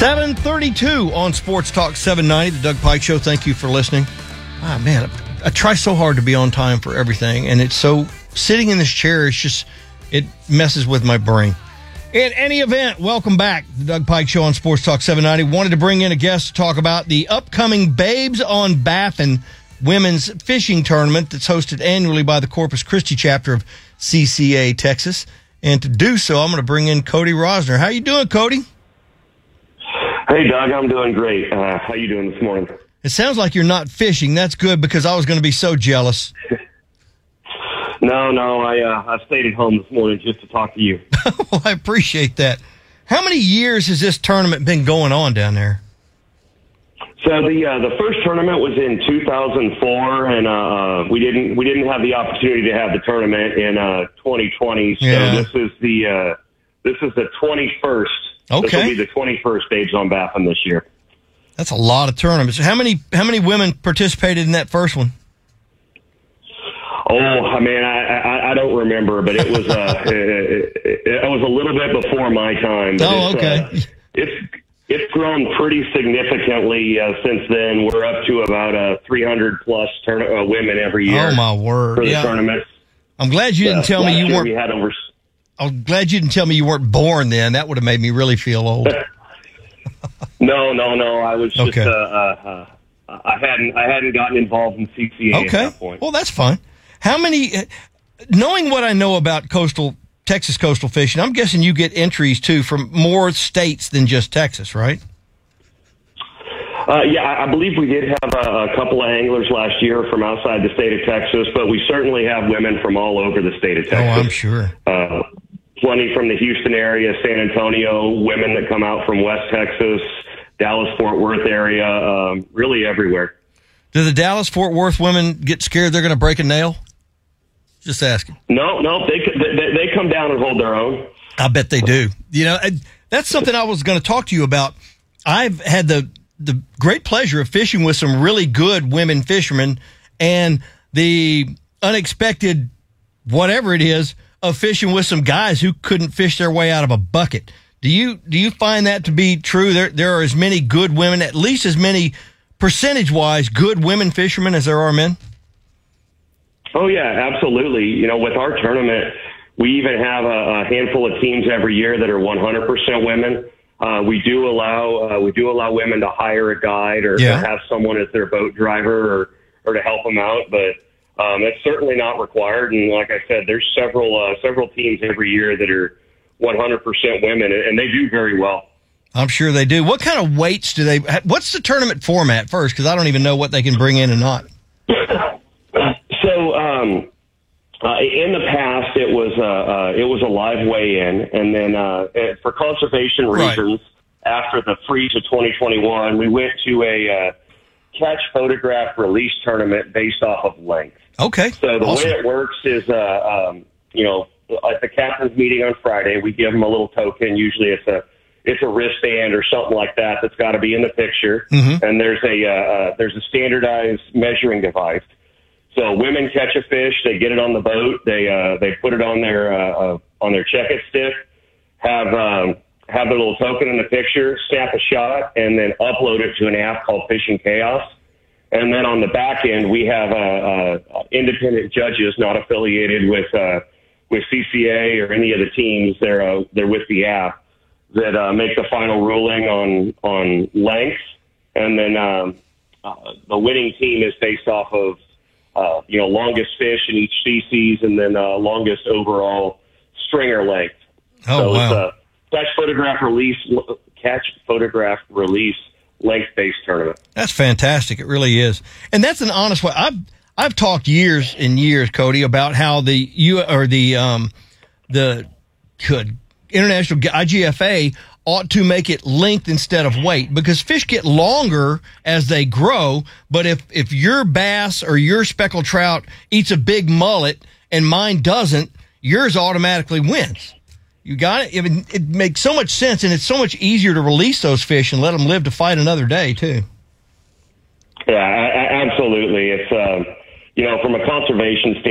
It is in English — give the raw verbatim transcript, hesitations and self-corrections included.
seven thirty-two on Sports Talk seven ninety, the Doug Pike Show. Thank you for listening. Ah, man, I, I try so hard to be on time for everything, and it's so, sitting in this chair, it's just, it messes with my brain. In any event, welcome back. The Doug Pike Show on Sports Talk seven ninety. Wanted to bring in a guest to talk about the upcoming Babes on Baffin women's fishing tournament that's hosted annually by the Corpus Christi chapter of C C A Texas. And to do so, I'm going to bring in Cody Rosner. How you doing, Cody? Hey, Doug, I'm doing great. Uh, how you doing this morning? It sounds like you're not fishing. That's good, because I was going to be so jealous. No, no, I uh, I stayed at home this morning just to talk to you. Well, I appreciate that. How many years has this tournament been going on down there? So the uh, the first tournament was in two thousand four, and uh, we didn't we didn't have the opportunity to have the tournament in uh, twenty twenty. So Yeah. this is the uh, this is the twenty-first. Okay. This will be the twenty-first Babes on Baffin this year. That's a lot of tournaments. How many how many women participated in that first one? Oh, I mean, I, I, I don't remember, but it was uh, it, it, it was a little bit before my time. But Oh, it's, okay. Uh, it's it's grown pretty significantly uh, since then. We're up to about uh, three hundred plus turn- uh, women every year. Oh, my word. For the Yeah. tournaments. I'm glad you didn't Uh, tell me last you year weren't. We had over. I'm glad you didn't tell me you weren't born then. That would have made me really feel old. No, no, no. I was just. Okay. Uh, uh, uh, I hadn't. I hadn't gotten involved in C C A at Okay. that point. Well, that's fine. How many? Knowing what I know about coastal Texas coastal fishing, I'm guessing you get entries too from more states than just Texas, right? Uh, yeah, I I believe we did have a, a couple of anglers last year from outside the state of Texas, but we certainly have women from all over the state of Texas. Oh, I'm sure. Uh, plenty from the Houston area, San Antonio, women that come out from West Texas, Dallas-Fort Worth area, um, really everywhere. Do the Dallas-Fort Worth women get scared they're going to break a nail? Just asking. No, no, they, they they come down and hold their own. I bet they do. You know, that's something I was going to talk to you about. I've had the the great pleasure of fishing with some really good women fishermen, and the unexpected whatever it is of fishing with some guys who couldn't fish their way out of a bucket. Do you do you find that to be true? There there are as many good women, at least as many percentage-wise good women fishermen as there are men? Oh, yeah, absolutely. You know, with our tournament, we even have a, a handful of teams every year that are one hundred percent women. Uh, we do allow uh, we do allow women to hire a guide or Yeah. to have someone as their boat driver or, or to help them out, but um, it's certainly not required. And like I said, there's several uh, several teams every year that are one hundred percent women, and they do very well. I'm sure they do. What kind of weights do they? What's the tournament format first? Because I don't even know what they can bring in and not. So, um, uh, in the past, it was uh, uh, it was a live weigh-in, and then uh, for conservation Right. reasons, after the freeze of twenty twenty-one, we went to a uh, catch, photograph, release tournament based off of length. Okay. So the Awesome. way it works is, uh, um, you know, at the captain's meeting on Friday, we give them a little token. Usually, it's a it's a wristband or something like that that's got to be in the picture, Mhm. and there's a uh, uh, there's a standardized measuring device. So women catch a fish, they get it on the boat, they uh, they put it on their uh, uh, on their check-it stick, have um, have the little token in the picture, snap a shot, and then upload it to an app called Fishing Chaos. And then on the back end, we have uh, uh, independent judges not affiliated with uh, with C C A or any of the teams. They're uh, they're with the app that uh, make the final ruling on on length, and then um, uh, the winning team is based off of uh, you know longest fish in each species, and then uh, longest overall stringer length. Oh, so wow. it's a catch, photograph, release, catch, photograph, release, length-based tournament. That's fantastic. It really is. And that's an honest way. I've, I've talked years and years, Cody, about how the, you or the, um, the good international I G F A ought to make it length instead of weight, because fish get longer as they grow. But if, if your bass or your speckled trout eats a big mullet and mine doesn't, yours automatically wins. You got it? I mean, it makes so much sense, and it's so much easier to release those fish and let them live to fight another day, too. Yeah, I, I, absolutely. It's, um, you know, from a conservation standpoint,